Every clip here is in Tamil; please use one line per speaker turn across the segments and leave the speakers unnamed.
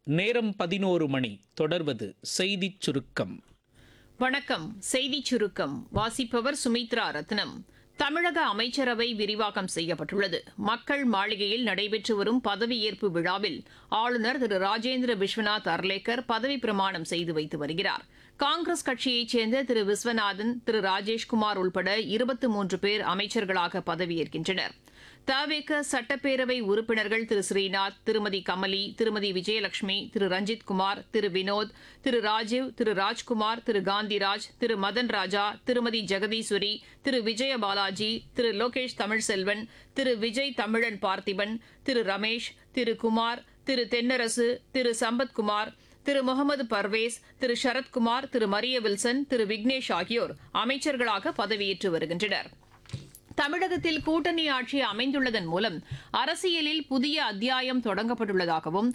நேரம் 11 மணி. தொடர்வது செய்திச் சுருக்கம்.
வணக்கம். செய்திச் சுருக்கம் வாசிப்பவர் சுமித்ரா ரத்னம். தமிழக அமைச்சரவை விரிவாக்கம் செய்யப்பட்டுள்ளது. மக்கள் மாளிகையில் நடைபெற்று வரும் பதவியேற்பு விழாவில் ஆளுநர் திரு ராஜேந்திர விஸ்வநாத் அர்லேக்கர் பதவி பிரமாணம் செய்து வைத்து வருகிறார். காங்கிரஸ் கட்சியைச் சேர்ந்த திரு விஸ்வநாதன், திரு ராஜேஷ்குமார் உள்பட 23 பேர் அமைச்சர்களாக பதவியேற்கின்றனர். தவேக சட்டப்பேரவை உறுப்பினர்கள் திரு ஸ்ரீநாத், திருமதி கமலி, திருமதி விஜயலட்சுமி, திரு ரஞ்சித்குமார், திரு வினோத், திரு ராஜீவ், திரு ராஜ்குமார், திரு காந்திராஜ், திரு மதன் ராஜா, திருமதி ஜெகதீஸ்வரி, திரு விஜய பாலாஜி, திரு லோகேஷ் தமிழ்செல்வன், திரு விஜய் தமிழன் பார்த்திபன், திரு ரமேஷ், திரு குமார், திரு தென்னரசு, திரு சம்பத்குமார், திரு முகமது பர்வேஸ், திரு சரத்குமார், திரு மரிய வில்சன், திரு விக்னேஷ் ஆகியோர் அமைச்சர்களாக பதவியேற்று வருகின்றனர். தமிழகத்தில் கூட்டணி ஆட்சி அமைந்துள்ளதன் மூலம் அரசியலில் புதிய அத்தியாயம் தொடங்கப்பட்டுள்ளதாகவும்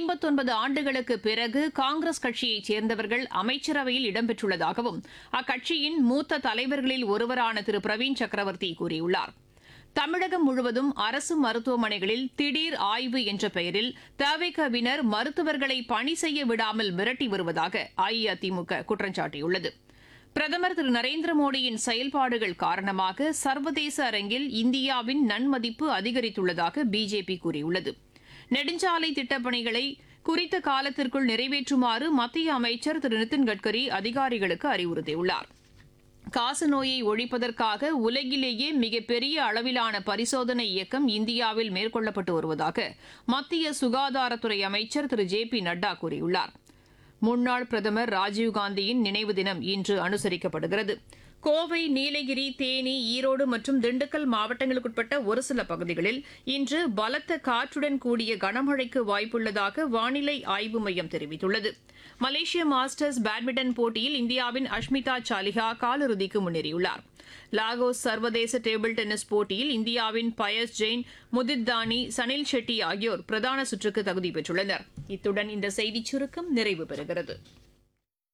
59 ஆண்டுகளுக்கு பிறகு காங்கிரஸ் கட்சியைச் சேர்ந்தவர்கள் அமைச்சரவையில் இடம்பெற்றுள்ளதாகவும் அக்கட்சியின் மூத்த தலைவர்களில் ஒருவரான திரு பிரவீன் சக்கரவர்த்தி கூறியுள்ளார். தமிழகம் முழுவதும் அரசு மருத்துவமனைகளில் திடீர் ஆய்வு என்ற பெயரில் தவேகவினர் மருத்துவர்களை பணி செய்ய விடாமல் மிரட்டி வருவதாக அஇஅதிமுக குற்றம் சாட்டியுள்ளது. பிரதமர் திரு நரேந்திர மோடியின் செயல்பாடுகள் காரணமாக சர்வதேச அரங்கில் இந்தியாவின் நன்மதிப்பு அதிகரித்துள்ளதாக பிஜேபி கூறியுள்ளது. நெடுஞ்சாலை திட்டப்பணிகளை குறித்த காலத்திற்குள் நிறைவேற்றுமாறு மத்திய அமைச்சர் திரு நிதின் கட்கரி அதிகாரிகளுக்கு அறிவுறுத்தியுள்ளார். காசநோயை ஒழிப்பதற்காக உலகிலேயே மிகப்பெரிய அளவிலான பரிசோதனை இயக்கம் இந்தியாவில் மேற்கொள்ளப்பட்டு வருவதாக மத்திய சுகாதாரத்துறை அமைச்சர் திரு ஜே பி நட்டா கூறியுள்ளார். முன்னாள் பிரதமர் ராஜீவ்காந்தியின் நினைவு தினம் இன்று அனுசரிக்கப்படுகிறது. கோவை, நீலகிரி, தேனி, ஈரோடு மற்றும் திண்டுக்கல் மாவட்டங்களுக்குட்பட்ட ஒரு சில பகுதிகளில் இன்று பலத்த காற்றுடன் கூடிய கனமழைக்கு வாய்ப்புள்ளதாக வானிலை ஆய்வு மையம் தெரிவித்துள்ளது. மலேசிய மாஸ்டர்ஸ் பேட்மிண்டன் போட்டியில் இந்தியாவின் அஷ்மிதா சாலிஹா காலிறுதிக்கு முன்னேறியுள்ளார். லாகோஸ் சர்வதேச டேபிள் டென்னிஸ் போட்டியில் இந்தியாவின் பயஸ் ஜெயின், முதித் தானி, சனில் ஷெட்டி ஆகியோர் பிரதான சுற்றுக்கு தகுதி பெற்றுள்ளனர். இத்துடன் இந்த செய்திச் சுருக்கம் நிறைவு பெறுகிறது.